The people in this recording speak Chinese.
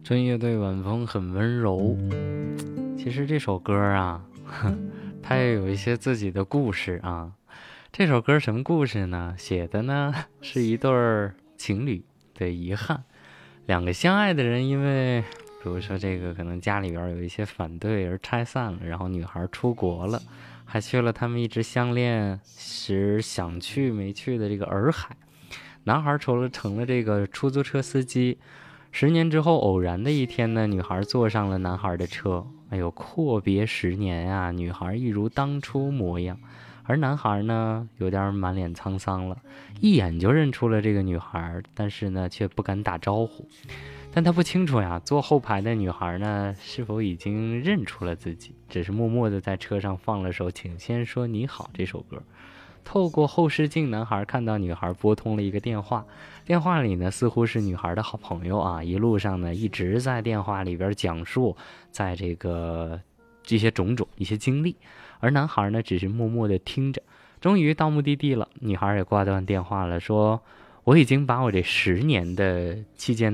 春夜对晚风很温柔。其实这首歌啊，它也有一些自己的故事啊。这首歌什么故事呢？写的呢是一对情侣的遗憾，两个相爱的人因为，比如说这个可能家里边有一些反对而拆散了，然后女孩出国了，还去了他们一直相恋时想去没去的这个洱海。男孩除了成了这个出租车司机，10年之后偶然的一天呢，女孩坐上了男孩的车。哎呦，阔别10年啊，女孩一如当初模样，而男孩呢，有点满脸沧桑了，一眼就认出了这个女孩，但是呢，却不敢打招呼。但他不清楚呀，坐后排的女孩呢，是否已经认出了自己，只是默默地在车上放了首《请先说你好》这首歌。透过后视镜，男孩看到女孩拨通了一个电话，电话里呢似乎是女孩的好朋友啊，一路上呢一直在电话里边讲述在这些种种一些经历，而男孩呢只是默默的听着。终于到目的地了，女孩也挂断电话了，说我已经把我这10年的期间